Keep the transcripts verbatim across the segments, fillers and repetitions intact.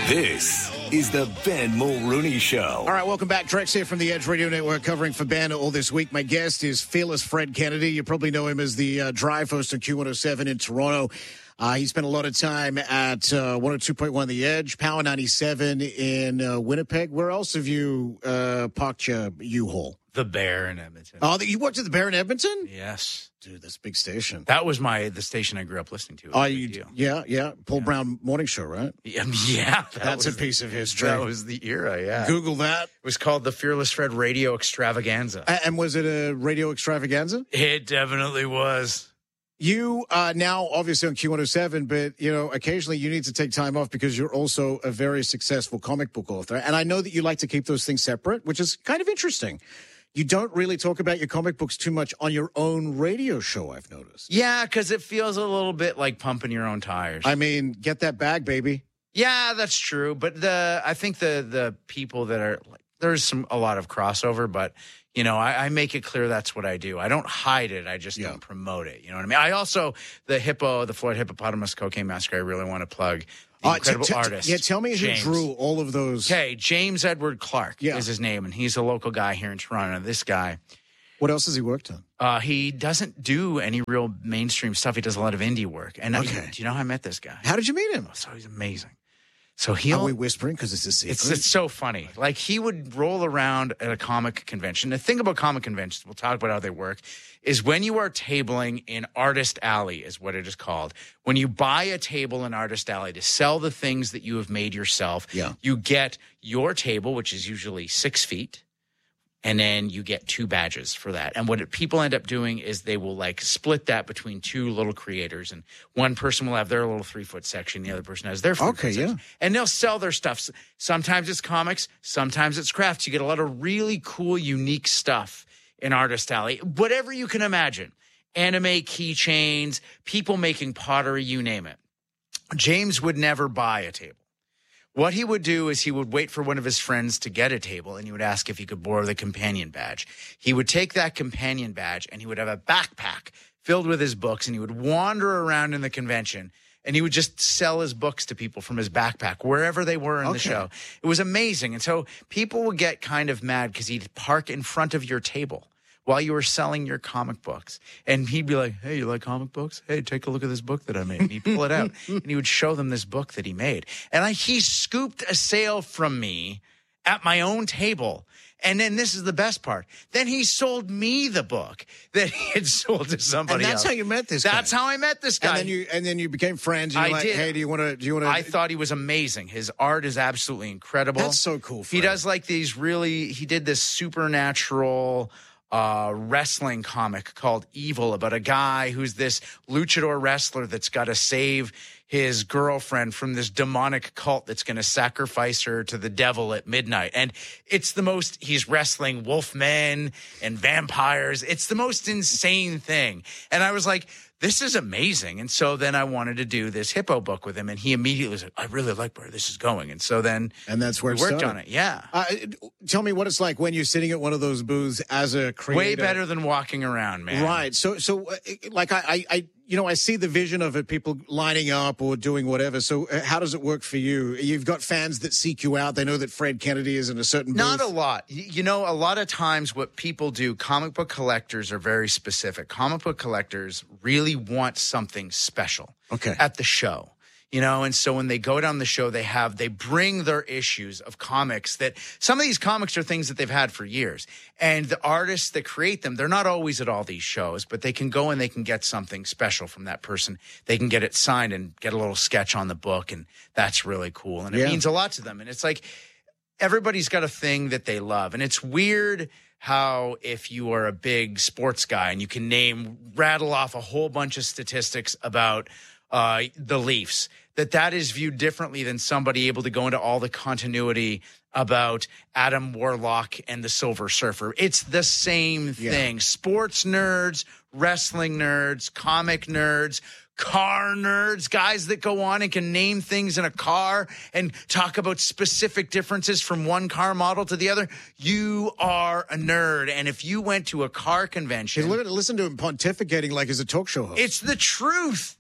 This is the Ben Mulrooney Show. All right, welcome back. Drex here from the Edge Radio Network, covering for Ben all this week. My guest is Fearless Fred Kennedy. You probably know him as the uh, drive host on Q one oh seven in Toronto. Uh, he spent a lot of time at uh, one oh two point one The Edge, Power ninety-seven in uh, Winnipeg. Where else have you uh, parked your U-Haul? The Bear in Edmonton. Oh, you worked at the Bear in Edmonton? Yes. Dude, that's a big station. That was my the station I grew up listening to. Oh, you, yeah, yeah. Paul yeah. Brown Morning Show, right? Yeah, yeah that that's was, a piece of history. That was the era, yeah. Google that. It was called the Fearless Fred Radio Extravaganza. A- and was it a radio extravaganza? It definitely was. You are now obviously on Q one oh seven, but, you know, occasionally you need to take time off because you're also a very successful comic book author. And I know that you like to keep those things separate, which is kind of interesting. You don't really talk about your comic books too much on your own radio show, I've noticed. Yeah, because it feels a little bit like pumping your own tires. I mean, get that bag, baby. Yeah, that's true. But the I think the the people that are like, there's some a lot of crossover, but you know, I, I make it clear that's what I do. I don't hide it. I just yeah. don't promote it. You know what I mean? I also the hippo, the Floyd Hippopotamus Cocaine Massacre. I really want to plug. The uh, incredible t- t- artist. Yeah, tell me James. who drew all of those. Okay, James Edward Clark yeah. is his name, and he's a local guy here in Toronto. This guy. What else has he worked on? Uh, he doesn't do any real mainstream stuff. He does a lot of indie work. And okay. I, do you know how I met this guy? How did you meet him? Oh, so he's amazing. So he Are we whispering because it's a secret? It's, it's so funny. Like he would roll around at a comic convention. The thing about comic conventions, we'll talk about how they work, is when you are tabling in Artist Alley is what it is called. When you buy a table in Artist Alley to sell the things that you have made yourself, yeah. you get your table, which is usually six feet. And then you get two badges for that. And what it, people end up doing is they will like split that between two little creators. And one person will have their little three foot section. The other person has their three okay, foot yeah. section. And they'll sell their stuff. Sometimes it's comics. Sometimes it's crafts. You get a lot of really cool, unique stuff in Artist Alley. Whatever you can imagine. Anime keychains, people making pottery, you name it. James would never buy a table. What he would do is he would wait for one of his friends to get a table, and he would ask if he could borrow the companion badge. He would take that companion badge, and he would have a backpack filled with his books, and he would wander around in the convention, and he would just sell his books to people from his backpack, wherever they were in okay. the show. It was amazing. And so people would get kind of mad because he'd park in front of your table while you were selling your comic books. And he'd be like, hey, you like comic books? Hey, take a look at this book that I made. And he'd pull it out, and he would show them this book that he made. And I, he scooped a sale from me at my own table. And then this is the best part. Then he sold me the book that he had sold to somebody else. And that's else. how you met this that's guy. That's how I met this guy. And then you and then you became friends. And you're I like, did. Hey, do you want to? Do you want to? I thought he was amazing. His art is absolutely incredible. That's so cool. Fred. He does like these really. He did this supernatural uh, wrestling comic called Evil about a guy who's this luchador wrestler that's got to save his girlfriend from this demonic cult that's going to sacrifice her to the devil at midnight. And it's the most, he's wrestling wolfmen and vampires. It's the most insane thing. And I was like, this is amazing. And so then I wanted to do this hippo book with him. And he immediately was like, I really like where this is going. And so then and that's where we it worked started. on it. Yeah. Uh, tell me what it's like when you're sitting at one of those booths as a creator. Way better than walking around, man. Right. So, so uh, like I, I, I, you know, I see the vision of it, people lining up or doing whatever. So uh, how does it work for you? You've got fans that seek you out. They know that Fred Kennedy is in a certain booth. Not a lot. You know, a lot of times what people do, comic book collectors are very specific. Comic book collectors really want something special okay. at the show. You know, and so when they go down the show, they have, they bring their issues of comics that some of these comics are things that they've had for years. And the artists that create them, they're not always at all these shows, but they can go and they can get something special from that person. They can get it signed and get a little sketch on the book. And that's really cool. And it yeah. means a lot to them. And it's like, everybody's got a thing that they love. And it's weird how if you are a big sports guy and you can name, rattle off a whole bunch of statistics about uh, the Leafs, that that is viewed differently than somebody able to go into all the continuity about Adam Warlock and the Silver Surfer. It's the same thing. Yeah. Sports nerds, wrestling nerds, comic nerds, car nerds, guys that go on and can name things in a car and talk about specific differences from one car model to the other. You are a nerd. And if you went to a car convention... Listen to him pontificating like he's a talk show host. It's the truth.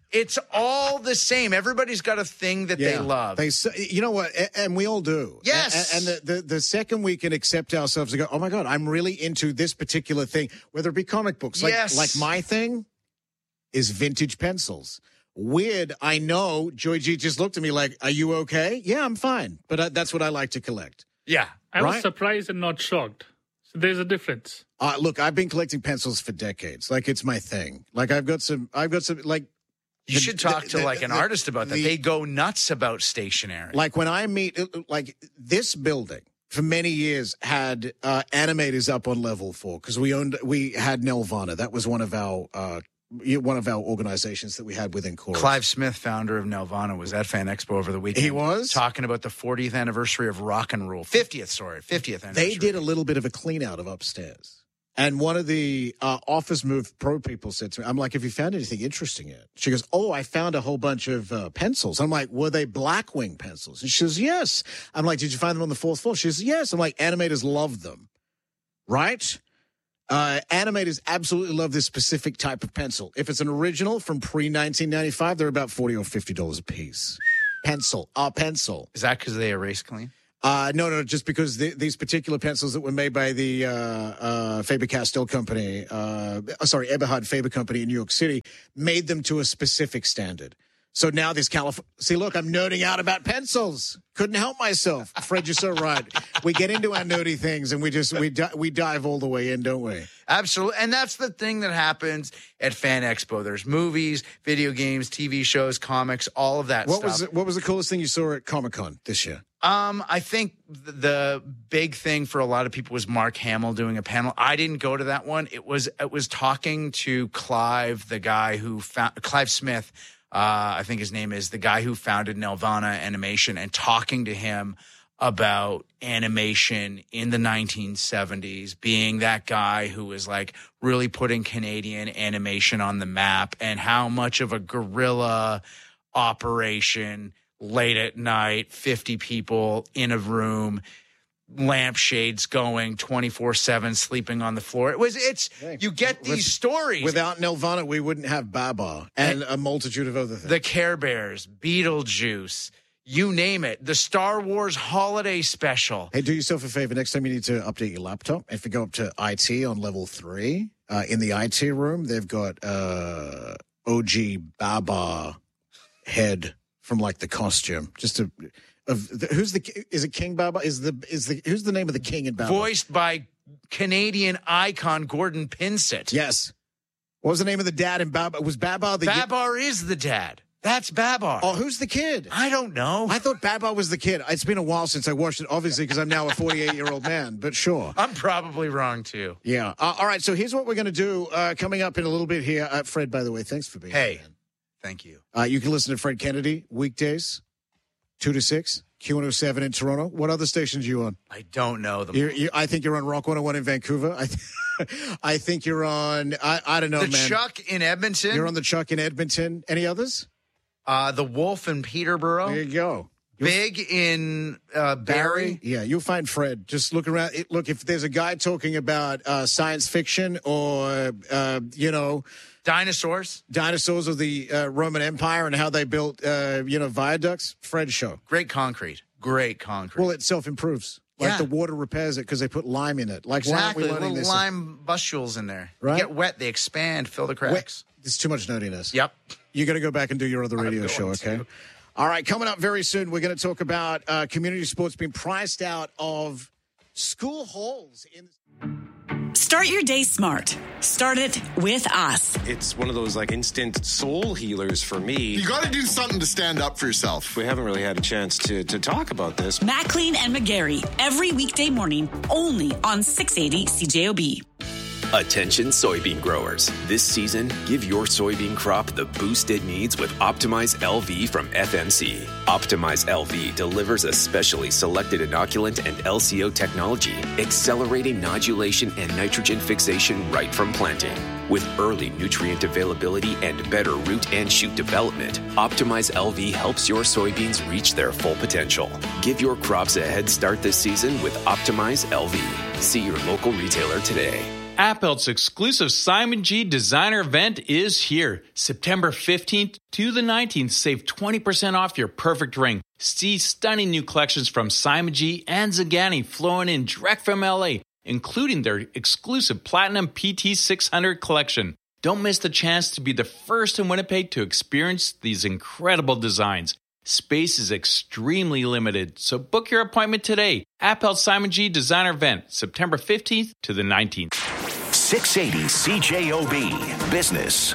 It's all the same. Everybody's got a thing that Yeah. they love. They, s- you know what? A- And we all do. Yes. A- And the, the, the second we can accept ourselves and go, oh my God, I'm really into this particular thing, whether it be comic books. Like, Yes. like my thing is vintage pencils. Weird. I know. Joy G just looked at me like, are you okay? Yeah, I'm fine. But I, that's what I like to collect. yeah. I was Right. surprised and not shocked. So there's a difference. Uh, look, I've been collecting pencils for decades. Like, it's my thing. Like, I've got some, I've got some, like, You The- should talk the- to the- like an the- artist about that. the- They go nuts about stationery. Like when I meet, like this building for many years had uh, animators up on level four because we owned, we had Nelvana. That was one of our, uh, one of our organizations that we had within Chorus. Clive Smith, founder of Nelvana, was at Fan Expo over the weekend. He was? talking about the fortieth anniversary of Rock and Roll. fiftieth, sorry, fiftieth anniversary. They did a little bit of a clean out of upstairs. And one of the uh, Office Move Pro people said to me, I'm like, have you found anything interesting yet? She goes, oh, I found a whole bunch of uh, pencils. I'm like, were they Blackwing pencils? And she says, yes. I'm like, did you find them on the fourth floor? She says, yes. I'm like, animators love them, right? Uh, animators absolutely love this specific type of pencil. If it's an original from pre nineteen ninety-five, they're about forty or fifty dollars a piece. Pencil, a pencil. Is that because they erase clean? Uh, no, no, just because the, these particular pencils that were made by the uh, uh, Faber-Castell company, uh, sorry, Eberhard Faber company in New York City, made them to a specific standard. So now this California, see, look, I'm nerding out about pencils. Couldn't help myself. Fred, you're so right. We get into our nerdy things and we just, we, di- we dive all the way in, don't we? Absolutely. And that's the thing that happens at Fan Expo. There's movies, video games, T V shows, comics, all of that What stuff. was, what was the coolest thing you saw at Comic-Con this year? Um, I think th- the big thing for a lot of people was Mark Hamill doing a panel. I didn't go to that one. It was it was talking to Clive, the guy who found Clive Smith. Uh, I think his name is the guy who founded Nelvana Animation, and talking to him about animation in the nineteen seventies, being that guy who was like really putting Canadian animation on the map, and how much of a guerrilla operation late at night, fifty people in a room, lampshades going twenty-four seven, sleeping on the floor. It was, it's, you get these With- stories. Without Nelvana, we wouldn't have Baba and a multitude of other things. The Care Bears, Beetlejuice, you name it. The Star Wars Holiday Special. Hey, do yourself a favor. Next time you need to update your laptop, if you go up to I T on level three, uh, in the I T room, they've got uh, O G Baba head from like the costume. Just to, of the, who's the is it King Baba? Is the is the who's the name of the king in Baba? Voiced by Canadian icon Gordon Pinsett. Yes. What was the name of the dad in Baba? Was Baba the Babar is the dad. That's Babar. Oh, who's the kid? I don't know. I thought Baba was the kid. It's been a while since I watched it, obviously, because I'm now a forty-eight year old man. But sure. I'm probably wrong too. Yeah. Uh, all right. So here's what we're going to do uh, coming up in a little bit here. Uh, Fred, by the way, thanks for being Hey. here. Man. Thank you. Uh, you can listen to Fred Kennedy weekdays, two to six, Q one oh seven in Toronto. What other stations are you on? I don't know them. You're, you, I think you're on Rock one oh one in Vancouver. I, th- I think you're on, I, I don't know, the man. Chuck in Edmonton. You're on the Chuck in Edmonton. Any others? uh, the Wolf in Peterborough. There you go. You'll Big in uh, Barrie. Yeah, you'll find Fred. Just look around. It, look, if there's a guy talking about uh, science fiction or, uh, you know, Dinosaurs. dinosaurs of the uh, Roman Empire and how they built, uh, you know, viaducts, Fred show. Great concrete. Great concrete. Well, it self-improves. Like Yeah. the water repairs it because they put lime in it. Like, exactly. why aren't we Little learning this? lime bustules in there. Right. They get wet. They expand. Fill the cracks. Wait, there's too much nerdiness. Yep. You got to go back and do your other radio going show, okay? to. All right, coming up very soon, we're going to talk about uh, community sports being priced out of school halls. In Start your day smart. Start it with us. It's one of those like instant soul healers for me. You got to do something to stand up for yourself. We haven't really had a chance to, to talk about this. Maclean and McGarry, every weekday morning, only on six eighty C J O B. Attention soybean growers. This season, give your soybean crop the boost it needs with Optimize L V from F M C. Optimize L V delivers a specially selected inoculant and L C O technology, accelerating nodulation and nitrogen fixation right from planting. With early nutrient availability and better root and shoot development, Optimize L V helps your soybeans reach their full potential. Give your crops a head start this season with Optimize L V. See your local retailer today. Appelt's exclusive Simon G designer event is here. September fifteenth to the nineteenth, save twenty percent off your perfect ring. See stunning new collections from Simon G and Zagani flowing in direct from L A, including their exclusive Platinum P T six hundred collection. Don't miss the chance to be the first in Winnipeg to experience these incredible designs. Space is extremely limited, so book your appointment today. Appelt Simon G designer event, September fifteenth to the nineteenth. six eighty C J O B Business.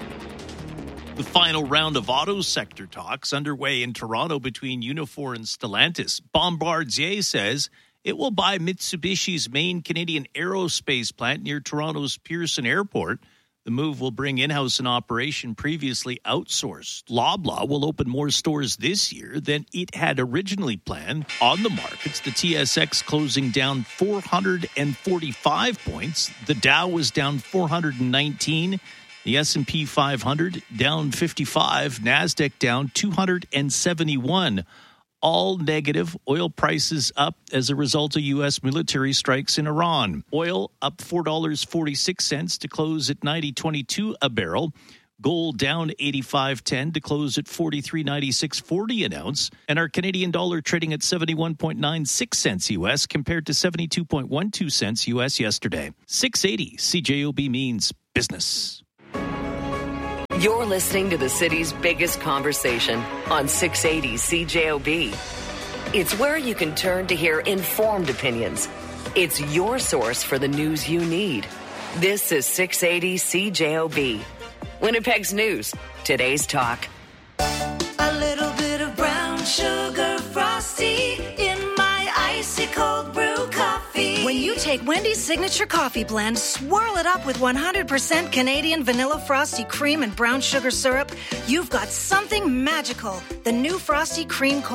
The final round of auto sector talks underway in Toronto between Unifor and Stellantis. Bombardier says it will buy Mitsubishi's main Canadian aerospace plant near Toronto's Pearson Airport. The move will bring in-house an operation previously outsourced. Loblaw will open more stores this year than it had originally planned. On the markets, the T S X closing down four hundred forty-five points. The Dow was down four hundred nineteen. The S and P five hundred down fifty-five. NASDAQ down two hundred seventy-one. All negative. Oil prices up as a result of U S military strikes in Iran. Oil up four dollars and forty-six cents to close at ninety twenty-two a barrel. Gold down eighty-five ten to close at forty-three ninety-six forty an ounce. And our Canadian dollar trading at seventy-one point nine six cents U S compared to seventy-two point one two cents U S yesterday. six eighty C J O B means business. You're listening to the city's biggest conversation on six eighty C J O B. It's where you can turn to hear informed opinions. It's your source for the news you need. This is six eighty C J O B. Winnipeg's news, today's talk. A little bit of brown sugar frosty in my icy cold brew coffee. When you take Wendy's signature coffee blend, swirl it up with one hundred percent Canadian vanilla frosty cream and brown sugar syrup, you've got something magical. The new frosty cream cold